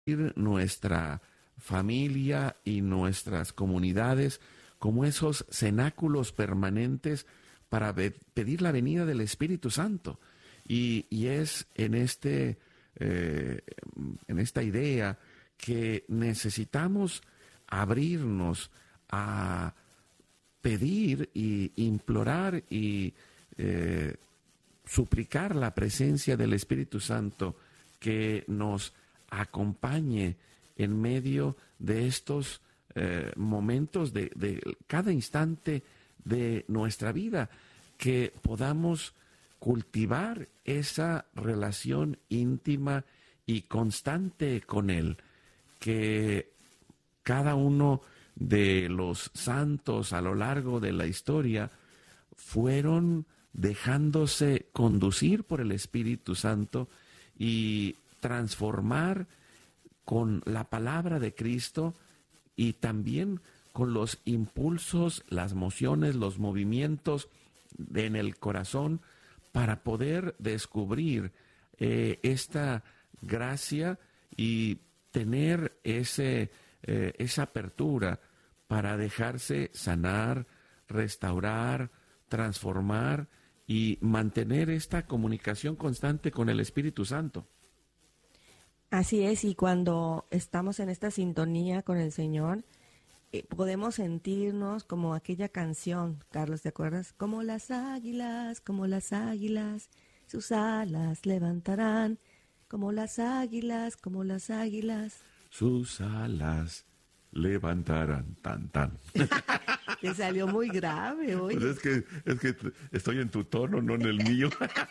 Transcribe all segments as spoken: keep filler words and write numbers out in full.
nuestra familia y nuestras comunidades como esos cenáculos permanentes para ve- pedir la venida del Espíritu Santo. Y, y es en, este, eh, en esta idea que necesitamos abrirnos a pedir y implorar y eh, suplicar la presencia del Espíritu Santo que nos acompañe en medio de estos eh, momentos de, de cada instante de nuestra vida, que podamos cultivar esa relación íntima y constante con Él, que cada uno de los santos a lo largo de la historia fueron dejándose conducir por el Espíritu Santo y transformar con la palabra de Cristo y también con los impulsos, las mociones, los movimientos de- en el corazón para poder descubrir eh, esta gracia y tener ese, eh, esa apertura para dejarse sanar, restaurar, transformar y mantener esta comunicación constante con el Espíritu Santo. Así es, y cuando estamos en esta sintonía con el Señor, eh, podemos sentirnos como aquella canción, Carlos, ¿te acuerdas? Como las águilas, como las águilas, sus alas levantarán, como las águilas, como las águilas. Sus alas levantarán tan tan. Te salió muy grave, Pues oye. es que, es que estoy en tu tono, no en el mío.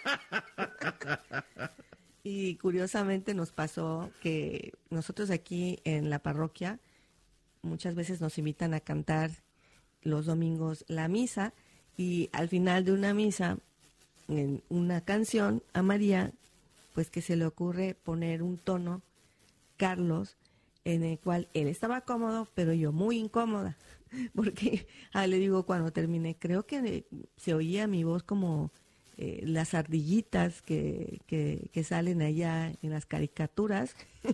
Y curiosamente nos pasó que nosotros aquí en la parroquia muchas veces nos invitan a cantar los domingos la misa, y al final de una misa, en una canción a María, pues que se le ocurre poner un tono, Carlos, en el cual él estaba cómodo, pero yo muy incómoda, porque ah, le digo cuando terminé, creo que se oía mi voz como eh, las ardillitas que, que, que salen allá en las caricaturas,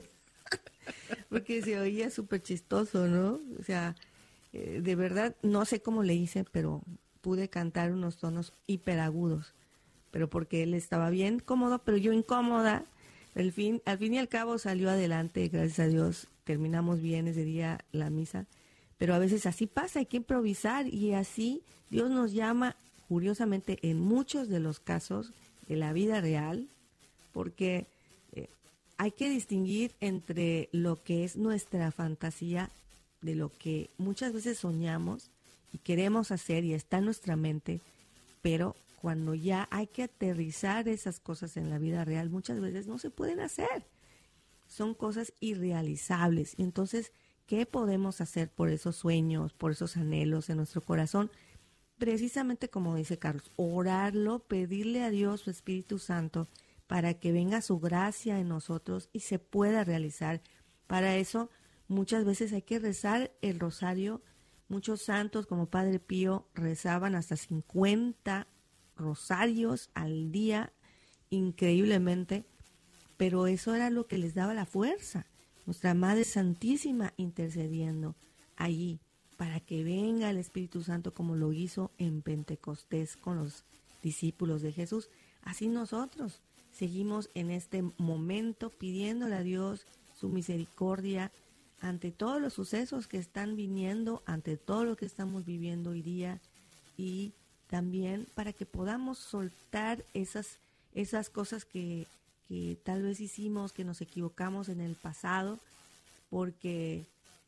porque se oía súper chistoso, ¿no? O sea, eh, de verdad, no sé cómo le hice, pero pude cantar unos tonos hiperagudos, pero porque él estaba bien cómodo, pero yo incómoda. Al fin, al fin y al cabo salió adelante, gracias a Dios, terminamos bien ese día la misa, pero a veces así pasa, hay que improvisar, y así Dios nos llama, curiosamente, en muchos de los casos de la vida real, porque eh, hay que distinguir entre lo que es nuestra fantasía, de lo que muchas veces soñamos y queremos hacer y está en nuestra mente, pero cuando ya hay que aterrizar esas cosas en la vida real, muchas veces no se pueden hacer. Son cosas irrealizables. Y entonces, ¿qué podemos hacer por esos sueños, por esos anhelos en nuestro corazón? Precisamente como dice Carlos, orarlo, pedirle a Dios, su Espíritu Santo, para que venga su gracia en nosotros y se pueda realizar. Para eso, muchas veces hay que rezar el rosario. Muchos santos, como Padre Pío, rezaban hasta cincuenta rosarios al día, increíblemente, pero eso era lo que les daba la fuerza. Nuestra Madre Santísima intercediendo allí para que venga el Espíritu Santo, como lo hizo en Pentecostés con los discípulos de Jesús. Así nosotros seguimos en este momento pidiéndole a Dios su misericordia ante todos los sucesos que están viniendo, ante todo lo que estamos viviendo hoy día, y también para que podamos soltar esas, esas cosas que, que tal vez hicimos, que nos equivocamos en el pasado, porque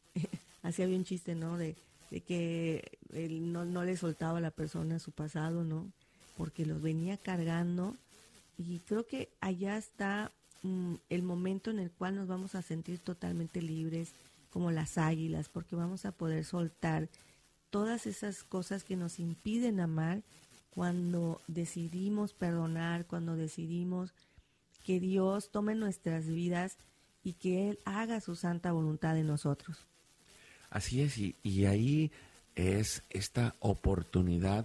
así había un chiste, ¿no? De, de que él no, no le soltaba a la persona su pasado, ¿no? Porque los venía cargando, y creo que allá está mm, el momento en el cual nos vamos a sentir totalmente libres, como las águilas, porque vamos a poder soltar todas esas cosas que nos impiden amar, cuando decidimos perdonar, cuando decidimos que Dios tome nuestras vidas y que Él haga su santa voluntad en nosotros. Así es, y, y ahí es esta oportunidad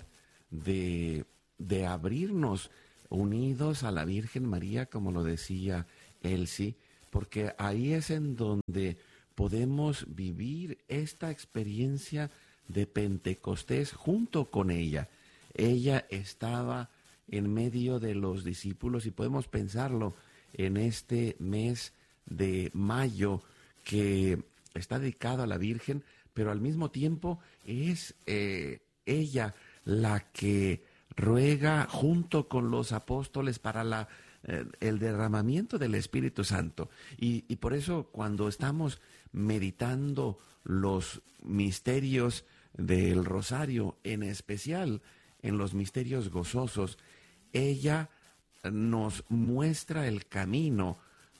de, de abrirnos unidos a la Virgen María, como lo decía Elsie, porque ahí es en donde podemos vivir esta experiencia de Pentecostés junto con ella. Ella estaba en medio de los discípulos y podemos pensarlo en este mes de mayo que está dedicado a la Virgen, pero al mismo tiempo es eh, ella la que ruega junto con los apóstoles para la, eh, el derramamiento del Espíritu Santo. Y, y por eso cuando estamos meditando los misterios del Rosario, en especial en los misterios gozosos, ella nos muestra el camino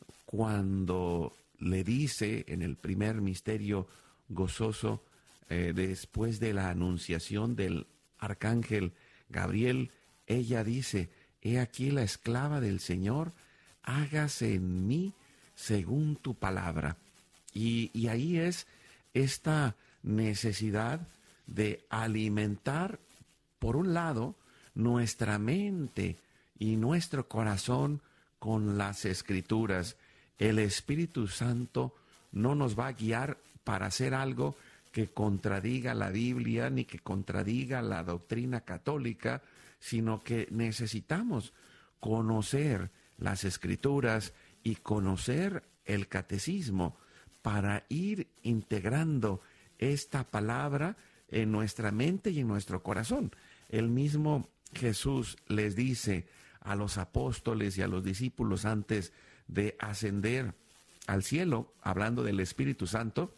cuando le dice en el primer misterio gozoso, eh, después de la anunciación del arcángel Gabriel, ella dice: he aquí la esclava del Señor, hágase en mí según tu palabra. Y, y ahí es esta necesidad de alimentar, por un lado, nuestra mente y nuestro corazón con las Escrituras. El Espíritu Santo no nos va a guiar para hacer algo que contradiga la Biblia ni que contradiga la doctrina católica, sino que necesitamos conocer las Escrituras y conocer el catecismo para ir integrando esta palabra en nuestra mente y en nuestro corazón. El mismo Jesús les dice a los apóstoles y a los discípulos antes de ascender al cielo, hablando del Espíritu Santo,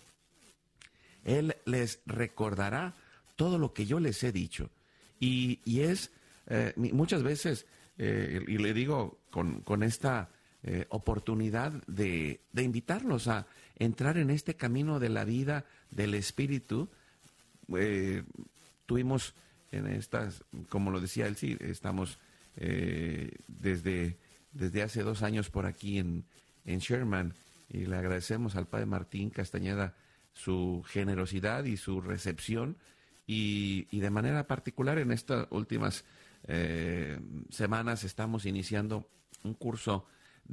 Él les recordará todo lo que yo les he dicho. Y, y es eh, muchas veces, eh, y le digo con, con esta eh, oportunidad de, de invitarlos a entrar en este camino de la vida del Espíritu. Eh, tuvimos en estas, como lo decía él, sí, estamos eh, desde, desde hace dos años por aquí en, en Sherman, y le agradecemos al padre Martín Castañeda su generosidad y su recepción, y, y de manera particular en estas últimas eh, semanas estamos iniciando un curso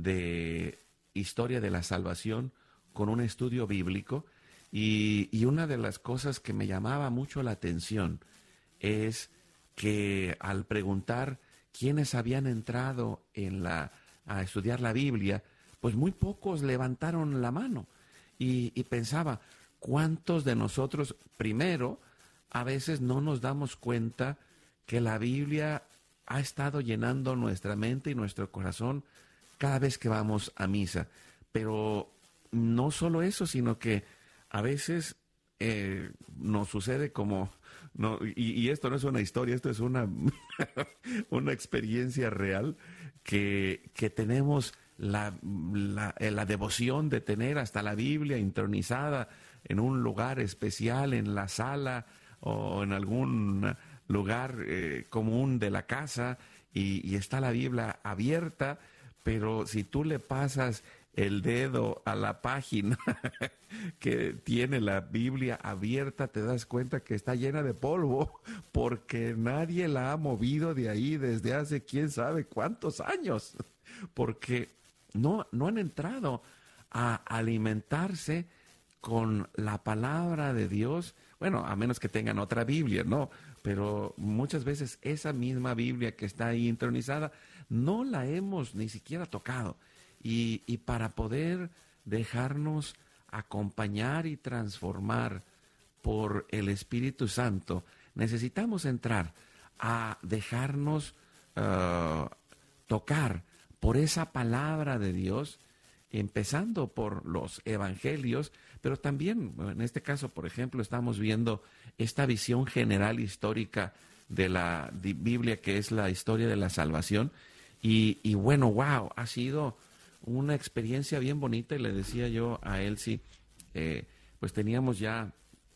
de historia de la salvación con un estudio bíblico, y, y una de las cosas que me llamaba mucho la atención es que al preguntar quiénes habían entrado en la, a estudiar la Biblia, pues muy pocos levantaron la mano, y, y pensaba, ¿cuántos de nosotros, primero, a veces no nos damos cuenta que la Biblia ha estado llenando nuestra mente y nuestro corazón cada vez que vamos a misa? Pero no solo eso, sino que a veces eh, nos sucede como, no, y, y esto no es una historia, esto es una, una experiencia real, que, que tenemos la, la, la devoción de tener hasta la Biblia intronizada en un lugar especial, en la sala o en algún lugar eh, común de la casa, y, y está la Biblia abierta, pero si tú le pasas el dedo a la página que tiene la Biblia abierta, te das cuenta que está llena de polvo, porque nadie la ha movido de ahí desde hace quién sabe cuántos años, porque no, no han entrado a alimentarse con la palabra de Dios. Bueno, a menos que tengan otra Biblia, ¿no? Pero muchas veces esa misma Biblia que está ahí entronizada, no la hemos ni siquiera tocado. Y, y para poder dejarnos acompañar y transformar por el Espíritu Santo, necesitamos entrar a dejarnos uh, tocar por esa palabra de Dios, empezando por los evangelios, pero también, en este caso, por ejemplo, estamos viendo esta visión general histórica de la de Biblia, que es la historia de la salvación, y, y bueno, wow, ha sido una experiencia bien bonita. Y le decía yo a Elsie, eh, pues teníamos ya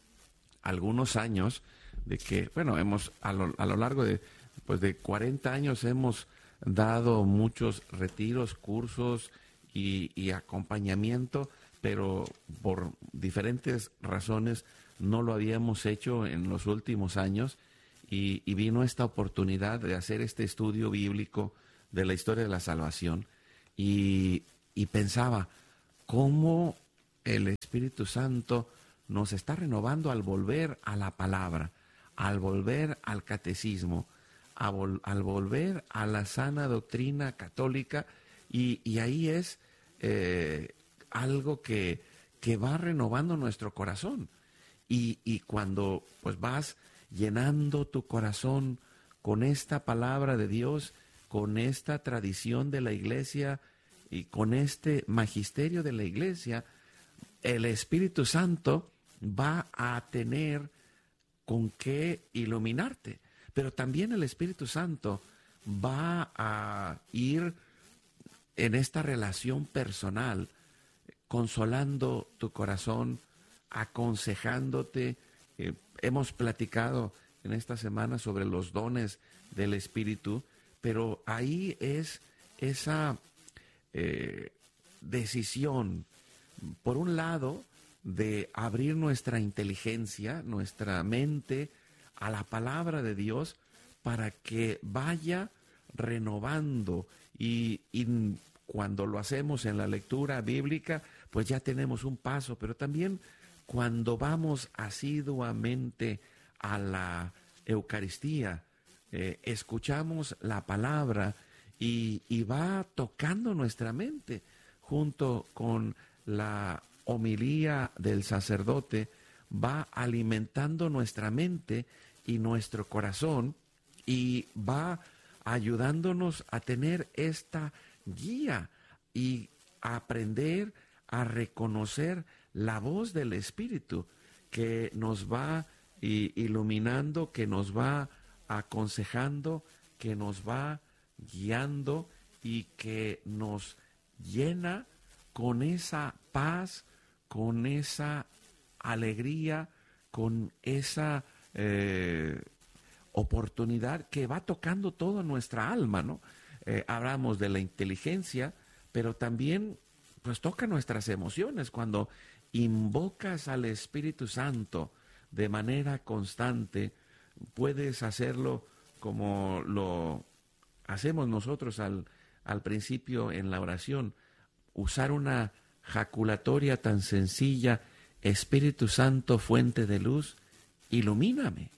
algunos años de que, bueno, hemos a lo, a lo largo de, pues de cuarenta años hemos dado muchos retiros, cursos y, y acompañamiento, pero por diferentes razones no lo habíamos hecho en los últimos años, y, y vino esta oportunidad de hacer este estudio bíblico de la historia de la salvación. Y, y pensaba, cómo el Espíritu Santo nos está renovando al volver a la palabra, al volver al catecismo, a vol- al volver a la sana doctrina católica, y, y ahí es eh, algo que, que va renovando nuestro corazón. Y, y cuando pues vas llenando tu corazón con esta palabra de Dios, con esta tradición de la iglesia y con este magisterio de la iglesia, el Espíritu Santo va a tener con qué iluminarte. Pero también el Espíritu Santo va a ir en esta relación personal, consolando tu corazón, aconsejándote. Eh, hemos platicado en esta semana sobre los dones del Espíritu, pero ahí es esa eh, decisión, por un lado, de abrir nuestra inteligencia, nuestra mente a la palabra de Dios para que vaya renovando, y, y cuando lo hacemos en la lectura bíblica, pues ya tenemos un paso, pero también cuando vamos asiduamente a la Eucaristía, eh, escuchamos la palabra y, y va tocando nuestra mente junto con la homilía del sacerdote, va alimentando nuestra mente y nuestro corazón y va ayudándonos a tener esta guía y a aprender a reconocer la voz del Espíritu que nos va i- iluminando, que nos va aconsejando, que nos va guiando y que nos llena con esa paz, con esa alegría, con esa eh, oportunidad que va tocando toda nuestra alma, ¿no? Eh, hablamos de la inteligencia, pero también pues toca nuestras emociones. Cuando invocas al Espíritu Santo de manera constante, puedes hacerlo como lo hacemos nosotros al, al principio en la oración, usar una jaculatoria tan sencilla: Espíritu Santo, fuente de luz, ilumíname.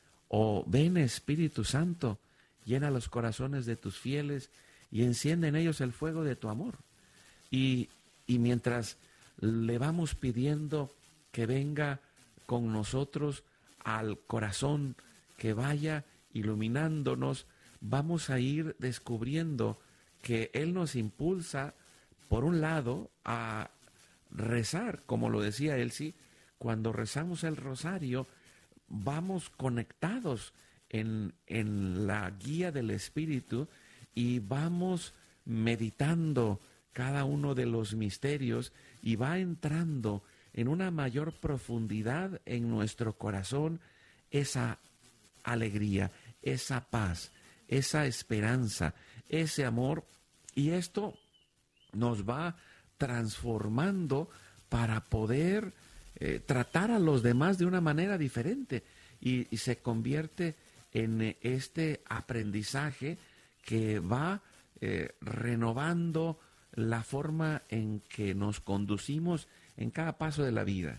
O ven, Espíritu Santo, llena los corazones de tus fieles y enciende en ellos el fuego de tu amor. Y, y mientras le vamos pidiendo que venga con nosotros al corazón, que vaya iluminándonos, vamos a ir descubriendo que Él nos impulsa, por un lado, a rezar, como lo decía Elsie. Cuando rezamos el rosario, vamos conectados en, en la guía del Espíritu y vamos meditando cada uno de los misterios, y va entrando en una mayor profundidad en nuestro corazón esa alegría, esa paz, esa esperanza, ese amor, y esto nos va transformando para poder eh, tratar a los demás de una manera diferente, y, y se convierte en eh, este aprendizaje que va eh, renovando la forma en que nos conducimos en cada paso de la vida.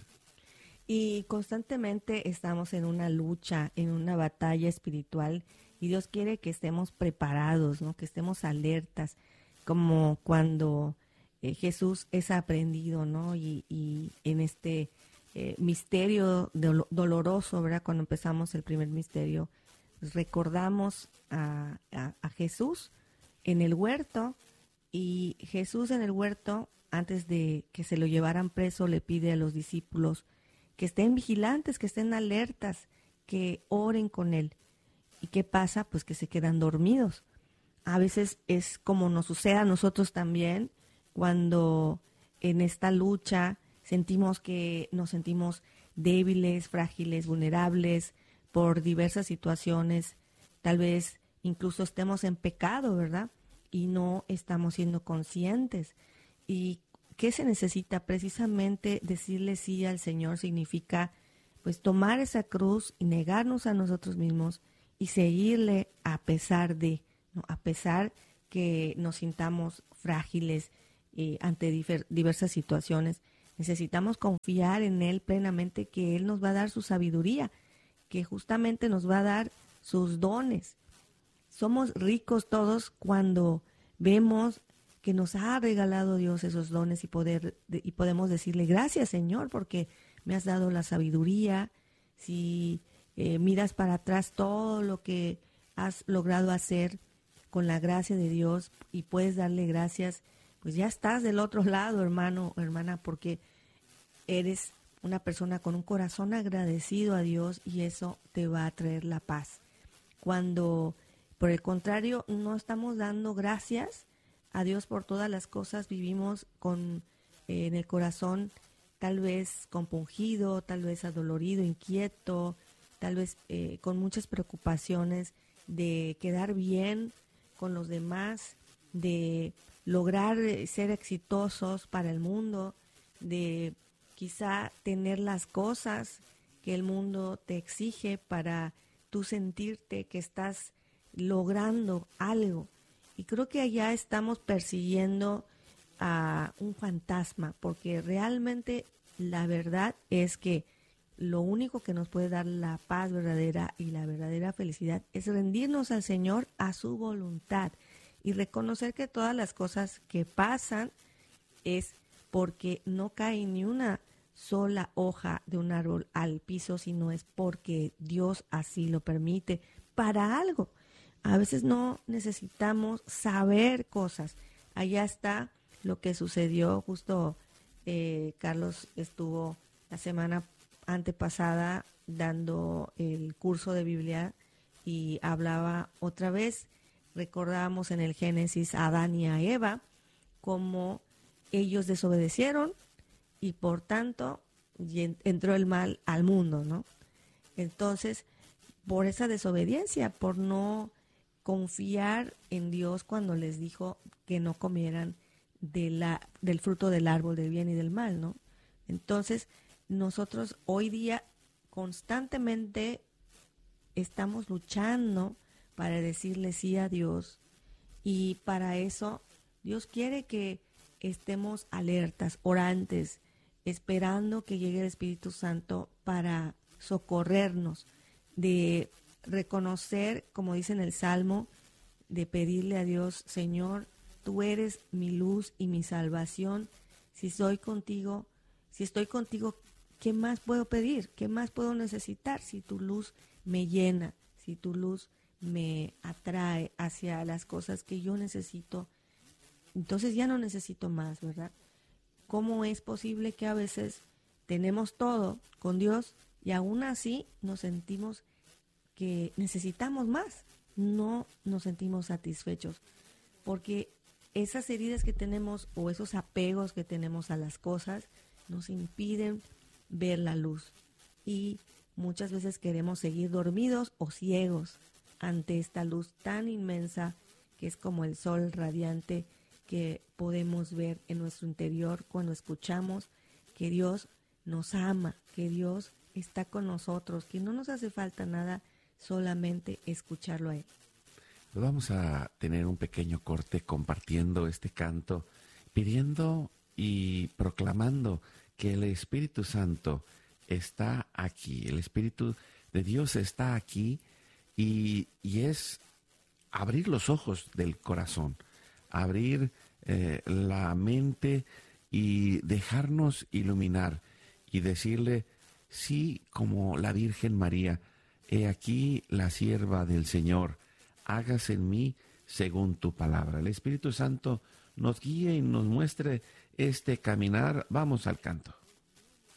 Y constantemente estamos en una lucha, en una batalla espiritual, y Dios quiere que estemos preparados, ¿no? Que estemos alertas, como cuando eh, Jesús es aprendido, ¿no? Y, y en este eh, misterio dolo- doloroso, ¿verdad? Cuando empezamos el primer misterio, pues recordamos a, a, a Jesús en el huerto, y Jesús en el huerto, antes de que se lo llevaran preso, le pide a los discípulos que estén vigilantes, que estén alertas, que oren con él. ¿Y qué pasa? Pues que se quedan dormidos. A veces es como nos sucede a nosotros también, cuando en esta lucha sentimos que nos sentimos débiles, frágiles, vulnerables por diversas situaciones. Tal vez incluso estemos en pecado, ¿verdad? Y no estamos siendo conscientes. ¿Y qué se necesita? Precisamente decirle sí al Señor significa pues tomar esa cruz y negarnos a nosotros mismos y seguirle a pesar de, ¿no? A pesar que nos sintamos frágiles, eh, ante difer- diversas situaciones. Necesitamos confiar en Él plenamente, que Él nos va a dar su sabiduría, que justamente nos va a dar sus dones. Somos ricos todos cuando vemos que nos ha regalado Dios esos dones y, poder, de, y podemos decirle gracias, Señor, porque me has dado la sabiduría. Si eh, miras para atrás todo lo que has logrado hacer con la gracia de Dios y puedes darle gracias, pues ya estás del otro lado, hermano o hermana, porque eres una persona con un corazón agradecido a Dios y eso te va a traer la paz. Cuando, por el contrario, no estamos dando gracias a Dios por todas las cosas, vivimos con eh, en el corazón tal vez compungido, tal vez adolorido, inquieto, tal vez eh, con muchas preocupaciones de quedar bien con los demás, de lograr ser exitosos para el mundo, de quizá tener las cosas que el mundo te exige para tú sentirte que estás logrando algo. Y creo que allá estamos persiguiendo a un fantasma, porque realmente la verdad es que lo único que nos puede dar la paz verdadera y la verdadera felicidad es rendirnos al Señor, a su voluntad, y reconocer que todas las cosas que pasan es porque no cae ni una sola hoja de un árbol al piso, sino es porque Dios así lo permite para algo. A veces no necesitamos saber cosas. Allá está lo que sucedió. Justo eh, Carlos estuvo la semana antepasada dando el curso de Biblia y hablaba otra vez, recordábamos en el Génesis a Adán y a Eva, cómo ellos desobedecieron y por tanto entró el mal al mundo, ¿no? Entonces, por esa desobediencia, por no confiar en Dios cuando les dijo que no comieran de la, del fruto del árbol del bien y del mal, ¿no? Entonces, nosotros hoy día constantemente estamos luchando para decirle sí a Dios, y para eso Dios quiere que estemos alertas, orantes, esperando que llegue el Espíritu Santo para socorrernos, de reconocer, como dice en el Salmo, de pedirle a Dios, Señor, tú eres mi luz y mi salvación. Si soy contigo, si estoy contigo, ¿qué más puedo pedir? ¿Qué más puedo necesitar? Si tu luz me llena, si tu luz me atrae hacia las cosas que yo necesito, entonces ya no necesito más, ¿verdad? ¿Cómo es posible que a veces tenemos todo con Dios y aún así nos sentimos que necesitamos más? No nos sentimos satisfechos, porque esas heridas que tenemos o esos apegos que tenemos a las cosas nos impiden ver la luz, y muchas veces queremos seguir dormidos o ciegos ante esta luz tan inmensa que es como el sol radiante que podemos ver en nuestro interior cuando escuchamos que Dios nos ama, que Dios está con nosotros, que no nos hace falta nada, solamente escucharlo a Él. Pues vamos a tener un pequeño corte compartiendo este canto, pidiendo y proclamando que el Espíritu Santo está aquí, el Espíritu de Dios está aquí, y, y es abrir los ojos del corazón, abrir eh, la mente y dejarnos iluminar y decirle, sí, como la Virgen María, he aquí la sierva del Señor, hágase en mí según tu palabra. El Espíritu Santo nos guíe y nos muestre este caminar. Vamos al canto.